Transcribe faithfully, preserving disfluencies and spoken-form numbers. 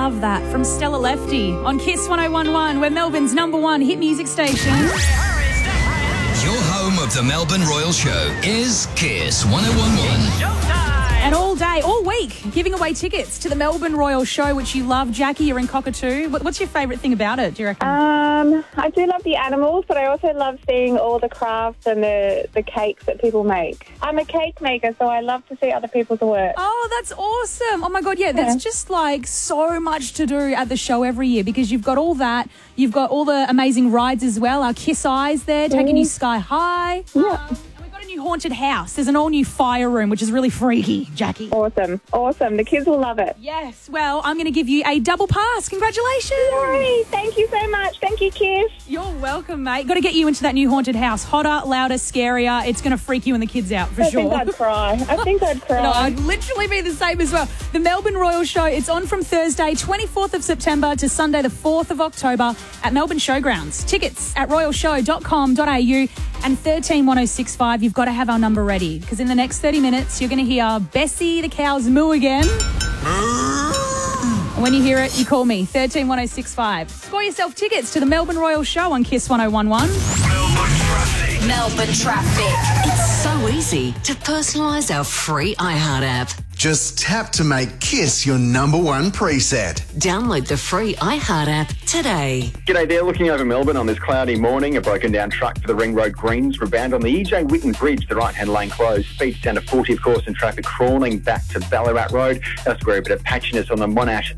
love that from Stella Lefty on Kiss one oh one point one. We're Melbourne's number one hit music station. Your home of the Melbourne Royal Show is Kiss one oh one point one. And all day, all week, giving away tickets to the Melbourne Royal Show, which you love. Jackie, you're in Cockatoo. What, what's your favourite thing about it, do you reckon? Um, I do love the animals, but I also love seeing all the crafts and the, the cakes that people make. I'm a cake maker, so I love to see other people's work. Oh, that's awesome. Oh, my God, yeah, that's Yeah. just like so much to do at the show every year because you've got all that. You've got all the amazing rides as well. Our Kiss Eyes there, taking you sky high. Yeah. And we've got a new haunted house. There's an all-new fire room, which is really freaky, Jackie. Awesome. Awesome. The kids will love it. Yes, well, I'm going to give you a double pass. Congratulations. Yay. Thank you so much. Thank you, Kiss. You're welcome, mate. Got to get you into that new haunted house. Hotter, louder, scarier. It's going to freak you and the kids out for I sure. think I'd cry. I think I'd cry. No, I'd literally be the same as well. The Melbourne Royal Show, it's on from Thursday, twenty-fourth of September to Sunday, the fourth of October at Melbourne Showgrounds. Tickets at royal show dot com dot a u and thirteen one oh six five. You've got to have our number ready because in the next thirty minutes, you're going to hear Bessie the cow's moo again. And when you hear it, you call me, thirteen one oh six five. Score yourself tickets to the Melbourne Royal Show on Kiss one oh one point one. Melbourne traffic. Melbourne traffic. It's so easy to personalise our free iHeart app. Just tap to make Kiss your number one preset. Download the free iHeart app today. G'day there, looking over Melbourne on this cloudy morning. A broken down truck for the Ring Road Greens rebound on the E J Whitten Bridge, the right hand lane closed. Speeds down to forty of course and traffic crawling back to Ballarat Road. Elsewhere a bit of patchiness on the Monash